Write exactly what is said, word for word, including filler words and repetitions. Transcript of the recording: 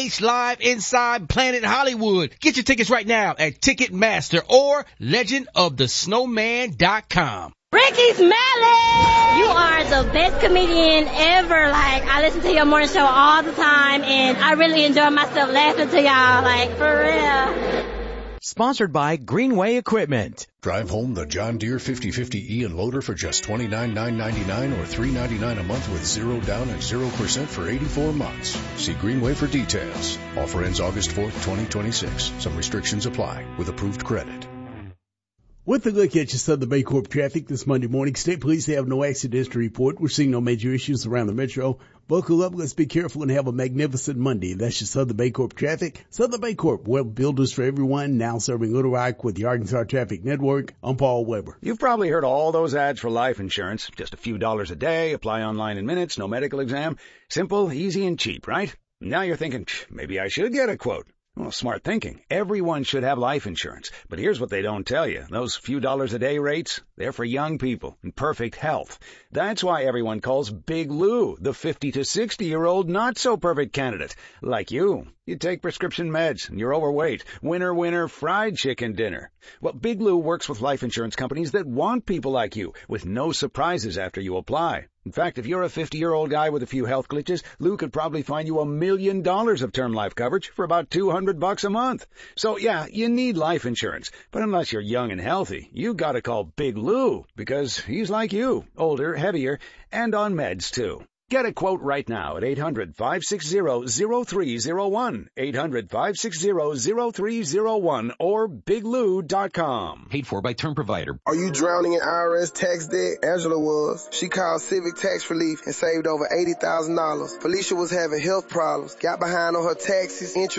H live inside Planet Hollywood. Get your tickets right now at Ticketmaster or legend of the snowman dot com. Ricky Smiley! You are the best comedian ever. Like, I listen to your morning show all the time, and I really enjoy myself laughing to y'all, like, for real. Sponsored by Greenway Equipment. Drive home the John Deere fifty fifty E and loader for just twenty-nine thousand nine hundred ninety-nine dollars or three hundred ninety-nine dollars a month with zero down and zero percent for eighty-four months. See Greenway for details. Offer ends August fourth, twenty twenty-six. Some restrictions apply with approved credit. With a look at your Southern Baycorp traffic this Monday morning, State Police have no accidents to report. We're seeing no major issues around the metro. Buckle up, let's be careful and have a magnificent Monday. That's your Southern Baycorp traffic. Southern Baycorp, web builders for everyone, now serving Little Rock with the Arkansas Traffic Network. I'm Paul Weber. You've probably heard all those ads for life insurance. Just a few dollars a day, apply online in minutes, no medical exam. Simple, easy, and cheap, right? Now you're thinking, maybe I should get a quote. Well, smart thinking. Everyone should have life insurance. But here's what they don't tell you. Those few dollars a day rates, they're for young people in perfect health. That's why everyone calls Big Lou the fifty to sixty-year-old not-so-perfect candidate. Like you. You take prescription meds, and you're overweight. Winner, winner, fried chicken dinner. Well, Big Lou works with life insurance companies that want people like you, with no surprises after you apply. In fact, if you're a fifty-year-old guy with a few health glitches, Lou could probably find you a million dollars of term life coverage for about two hundred bucks a month. So yeah, you need life insurance. But unless you're young and healthy, you gotta call Big Lou, because he's like you, older, heavier, and on meds too. Get a quote right now at eight hundred, five six zero, zero three zero one, eight hundred, five six zero, zero three zero one, or big lou dot com. Paid for by Term Provider. Are you drowning in I R S tax debt? Angela was. She called Civic Tax Relief and saved over eighty thousand dollars. Felicia was having health problems, got behind on her taxes, interest